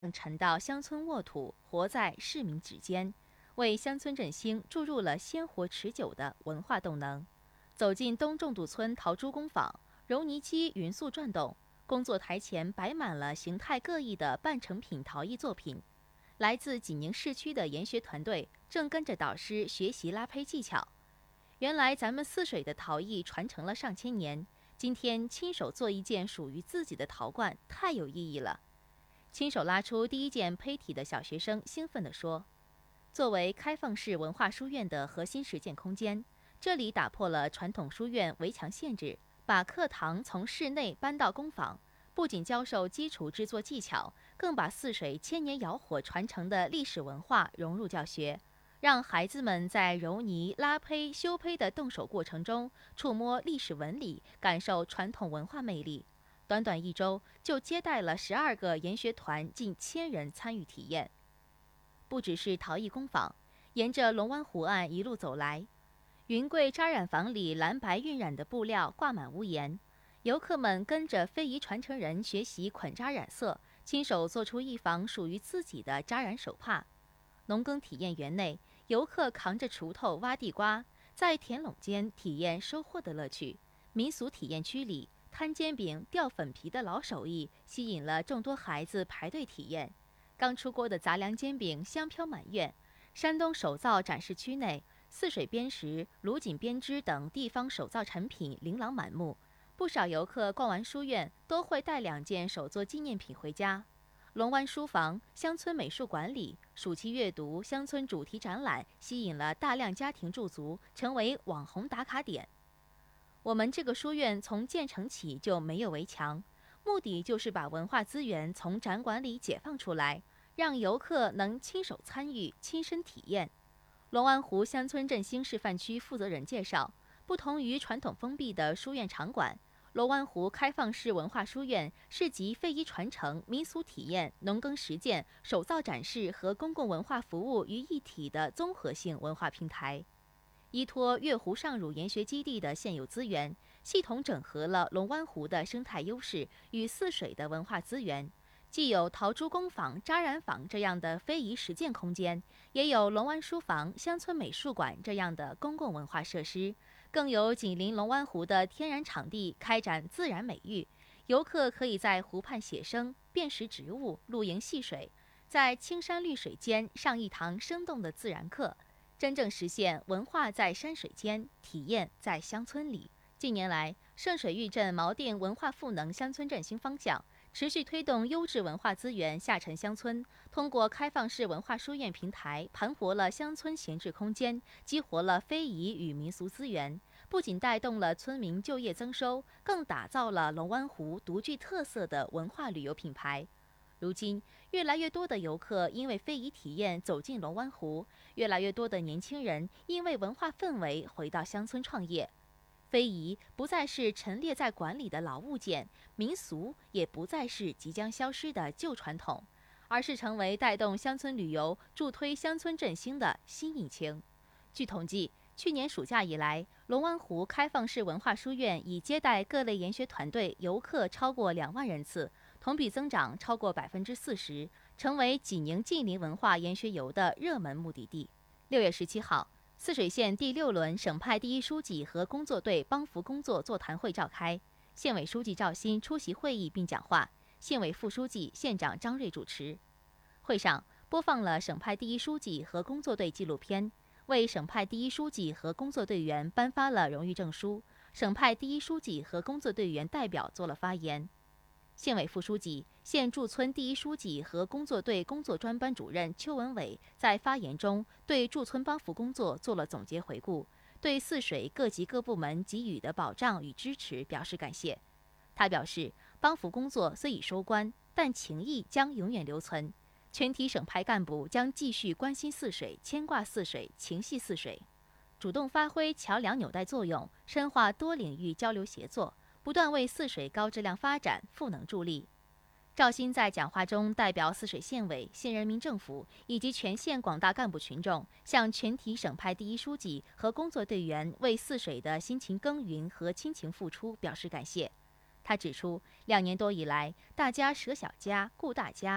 沉到乡村沃土，活在市民指尖，为乡村振兴注入了鲜活持久的文化动能。走进东仲渡村陶朱工坊，揉泥机匀速转动，工作台前摆满了形态各异的半成品陶艺作品。来自济宁市区的研学团队正跟着导师学习拉胚技巧。原来咱们泗水的陶艺传承了上千年，今天亲手做一件属于自己的陶罐，太有意义了。亲手拉出第一件胚体的小学生兴奋地说：“作为开放式文化书院的核心实践空间，这里打破了传统书院围墙限制，把课堂从室内搬到工坊，不仅教授基础制作技巧，更把泗水千年窑火传承的历史文化融入教学，让孩子们在揉泥、拉胚、修胚的动手过程中，触摸历史纹理，感受传统文化魅力。”短短1周，就接待了12个研学团，近1000人参与体验。不只是陶艺工坊，沿着龙湾湖岸一路走来，云贵扎染坊里蓝白晕染的布料挂满屋檐，游客们跟着非遗传承人学习捆扎染色，亲手做出一房属于自己的扎染手帕。农耕体验园内，游客扛着锄头挖地瓜，在田垄间体验收获的乐趣。民俗体验区里，摊煎饼、吊粉皮的老手艺吸引了众多孩子排队体验。刚出锅的杂粮煎饼香飘满院。山东手造展示区内，泗水编石、芦锦编织等地方手造产品琳琅满目。不少游客逛完书院都会带2件手作纪念品回家。龙湾书房、乡村美术馆里，暑期阅读、乡村主题展览吸引了大量家庭驻足，成为网红打卡点。我们这个书院从建成起就没有围墙，目的就是把文化资源从展馆里解放出来，让游客能亲手参与、亲身体验。龙湾湖乡村振兴示范区负责人介绍，不同于传统封闭的书院场馆，龙湾湖开放式文化书院是集非遗传承、民俗体验、农耕实践、手造展示和公共文化服务于一体的综合性文化平台。依托月湖上乳研学基地的现有资源，系统整合了龙湾湖的生态优势与泗水的文化资源，既有陶朱工坊、扎染坊这样的非遗实践空间，也有龙湾书房、乡村美术馆这样的公共文化设施，更有紧邻龙湾湖的天然场地开展自然美育。游客可以在湖畔写生、辨识植物、露营戏水，在青山绿水间上一堂生动的自然课。真正实现文化在山水间，体验在乡村里。近年来，圣水峪镇锚定文化赋能乡村振兴方向，持续推动优质文化资源下沉乡村，通过开放式文化书院平台，盘活了乡村闲置空间，激活了非遗与民俗资源，不仅带动了村民就业增收，更打造了龙湾湖独具特色的文化旅游品牌。如今，越来越多的游客因为非遗体验走进龙湾湖，越来越多的年轻人因为文化氛围回到乡村创业。非遗不再是陈列在馆里的老物件，民俗也不再是即将消失的旧传统，而是成为带动乡村旅游、助推乡村振兴的新引擎。据统计，去年暑假以来，龙湾湖开放式文化书院已接待各类研学团队游客超过2万人次，同比增长超过40%，成为济宁近邻文化研学游的热门目的地。6月17号，泗水县第6轮省派第一书记和工作队帮扶工作座谈会召开，县委书记赵新出席会议并讲话，县委副书记、县长张瑞主持。会上播放了省派第一书记和工作队纪录片，为省派第一书记和工作队员颁发了荣誉证书，省派第一书记和工作队员代表做了发言。县委副书记、县驻村第一书记和工作队工作专班主任邱文伟在发言中对驻村帮扶工作做了总结回顾，对泗水各级各部门给予的保障与支持表示感谢。他表示，帮扶工作虽已收官，但情谊将永远留存。全体省派干部将继续关心泗水、牵挂泗水、情系泗水，主动发挥桥梁纽带作用，深化多领域交流协作，不断为泗水高质量发展赋能助力。赵新在讲话中代表泗水县委、县人民政府以及全县广大干部群众，向全体省派第一书记和工作队员为泗水的辛勤耕耘和亲情付出表示感谢。他指出，2年多以来，大家舍小家顾大家，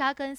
扎根